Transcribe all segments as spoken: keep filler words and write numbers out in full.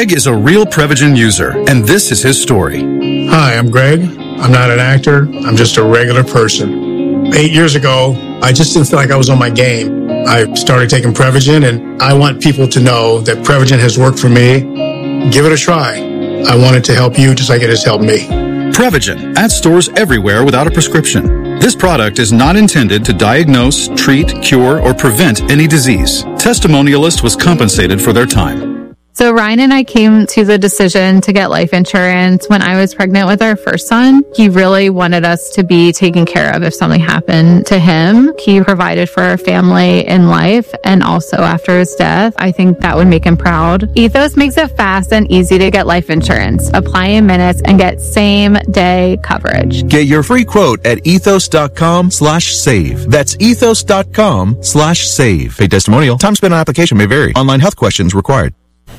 Greg is a real Prevagen user, and this is his story. Hi, I'm Greg. I'm not an actor. I'm just a regular person. Eight years ago, I just didn't feel like I was on my game. I started taking Prevagen, and I want people to know that Prevagen has worked for me. Give it a try. I want it to help you just like it has helped me. Prevagen, at stores everywhere without a prescription. This product is not intended to diagnose, treat, cure, or prevent any disease. Testimonialist was compensated for their time. So Ryan and I came to the decision to get life insurance when I was pregnant with our first son. He really wanted us to be taken care of if something happened to him. He provided for our family in life and also after his death. I think that would make him proud. Ethos makes it fast and easy to get life insurance. Apply in minutes and get same day coverage. Get your free quote at ethos.com slash save. That's ethos.com slash save. Paid testimonial. Time spent on application may vary. Online health questions required.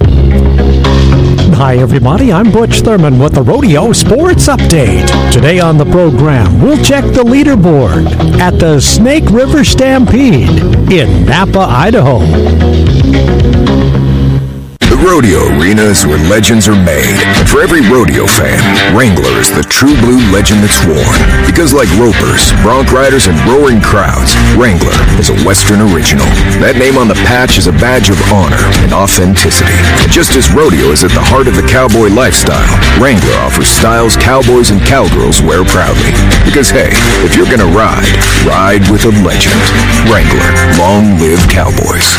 Hi, everybody. I'm Butch Thurman with the Rodeo Sports Update. Today on the program, we'll check the leaderboard at the Snake River Stampede in Napa, Idaho. The rodeo arena is where legends are made. And for every rodeo fan, Wrangler is the true blue legend that's worn. Because like ropers, bronc riders, and roaring crowds, Wrangler is a Western original. That name on the patch is a badge of honor and authenticity. And just as rodeo is at the heart of the cowboy lifestyle, Wrangler offers styles cowboys and cowgirls wear proudly. Because hey, if you're gonna ride, ride with a legend. Wrangler, long live cowboys.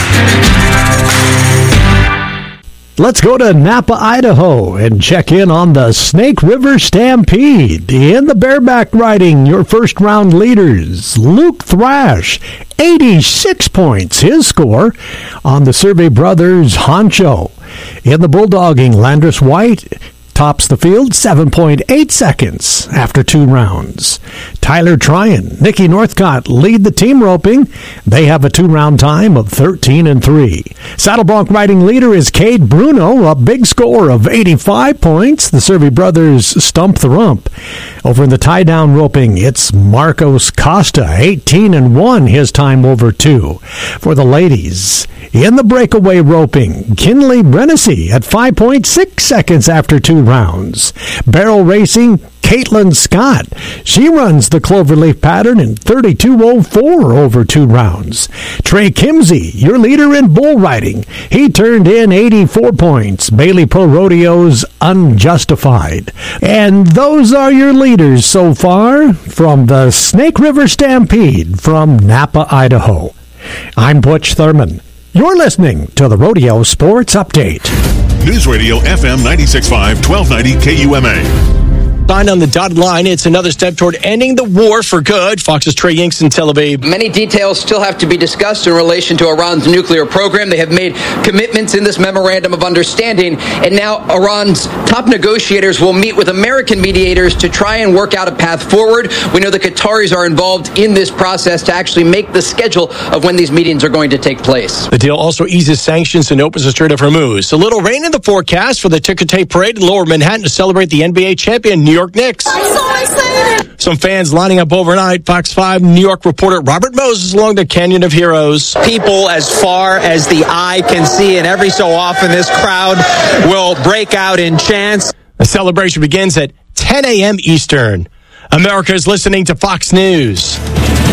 Let's go to Napa, Idaho, and check in on the Snake River Stampede. In the bareback riding, your first round leaders, Luke Thrash, eighty-six points, his score on the Survey Brothers Honcho. In the bulldogging, Landris White tops the field, seven point eight seconds after two rounds. Tyler Tryon, Nikki Northcott lead the team roping. They have a two-round time of thirteen and three. Saddle bronc riding leader is Cade Bruno, a big score of eighty-five points. The Survey brothers stump the rump. Over in the tie-down roping, it's Marcos Costa, eighteen and one, his time over two. For the ladies, in the breakaway roping, Kinley Brenessy at five point six seconds after two rounds. Barrel racing, Caitlin Scott. She runs the cloverleaf pattern in thirty-two oh four over two rounds. Trey Kimsey, your leader in bull riding. He turned in eighty-four points. Bailey Pro Rodeo's Unjustified. And those are your leaders so far from the Snake River Stampede from Napa, Idaho. I'm Butch Thurman. You're listening to the Rodeo Sports Update. News Radio F M ninety-six point five, twelve ninety K U M A. Signed on the dotted line, it's another step toward ending the war for good. Fox's Trey Yingst in Tel Aviv. Many details still have to be discussed in relation to Iran's nuclear program. They have made commitments in this memorandum of understanding, and now Iran's top negotiators will meet with American mediators to try and work out a path forward. We know the Qataris are involved in this process to actually make the schedule of when these meetings are going to take place. The deal also eases sanctions and opens the Strait of Hormuz. A little rain in the forecast for the ticker tape parade in Lower Manhattan to celebrate the N B A champion New York Knicks. I'm so excited. Some fans lining up overnight. Fox five New York reporter Robert Moses along the Canyon of Heroes. People as far as the eye can see, and every so often this crowd will break out in chants. The celebration begins at ten a.m. Eastern. America is listening to Fox News.